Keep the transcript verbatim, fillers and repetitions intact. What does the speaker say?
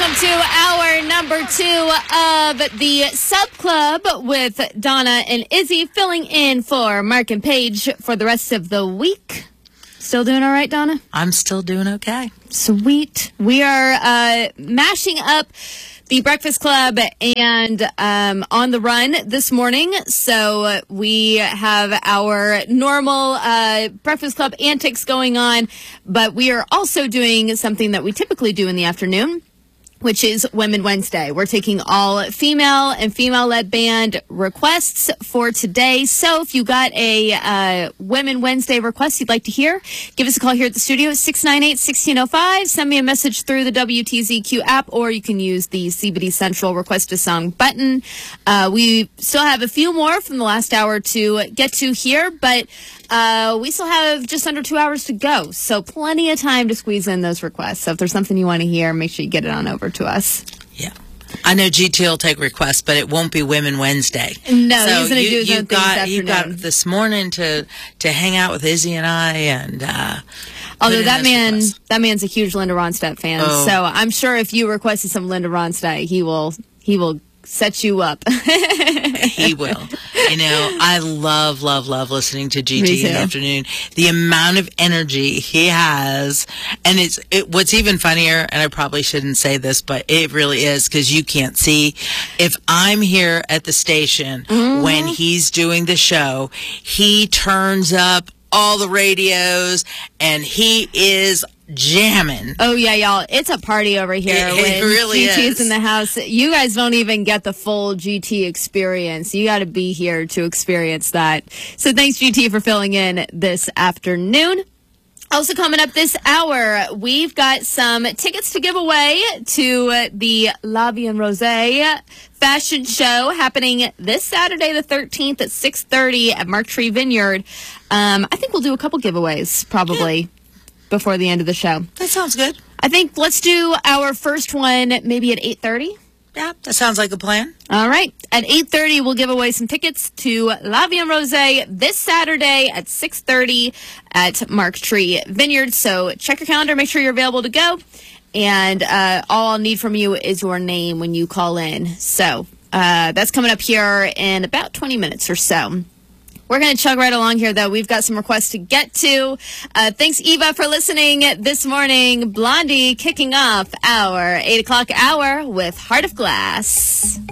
Welcome to hour number two of the Sub Club with Donna and Izzy, filling in for Mark and Paige for the rest of the week. Still doing all right, Donna? I'm still doing okay. Sweet. We are uh, mashing up the Breakfast Club and um, On the Run this morning. So we have our normal uh, Breakfast Club antics going on, but we are also doing something that we typically do in the afternoon, which is Women Wednesday. We're taking all female and female-led band requests for today. So if you got a uh, Women Wednesday request you'd like to hear, give us a call here at the studio at six nine eight, one six zero five. Send me a message through the W T Z Q app, or you can use the C B D Central Request a Song button. Uh, we still have a few more from the last hour to get to here, but Uh, we still have just under two hours to go, so plenty of time to squeeze in those requests. So if there's something you want to hear, make sure you get it on over to us. Yeah. I know G T will take requests, but it won't be Women Wednesday. No, so he's going to do his you own thing got, this You afternoon. got this morning to, to hang out with Izzy and I. and uh, Although that man, requests. that man's a huge Linda Ronstadt fan, Oh. so I'm sure if you requested some Linda Ronstadt, he will he will set you up. He will. You know, I love, love, love listening to G Me T in the too. afternoon. The amount of energy he has. And it's it, what's even funnier, and I probably shouldn't say this, but it really is because you can't see. If I'm here at the station Mm-hmm. when he's doing the show, he turns up all the radios and he is jamming. Oh, yeah, y'all. It's a party over here It- it when really G T's is. in the house. You guys don't even get the full G T experience. You got to be here to experience that. So thanks, G T, for filling in this afternoon. Also coming up this hour, we've got some tickets to give away to the La Vie en Rosé fashion show happening this Saturday the thirteenth at six thirty at Mark Tree Vineyard. Um, I think we'll do a couple giveaways probably. Yeah. Before the end of the show. That sounds good. I think let's do our first one maybe at eight thirty. Yeah, that sounds like a plan. All right. At eight thirty, we'll give away some tickets to La Vie en Rosé this Saturday at six thirty at Mark Tree Vineyard. So check your calendar, make sure you're available to go. And uh, all I'll need from you is your name when you call in. So uh, that's coming up here in about twenty minutes or so. We're going to chug right along here, though. We've got some requests to get to. Uh, thanks, Eva, for listening this morning. Blondie kicking off our eight o'clock hour with Heart of Glass.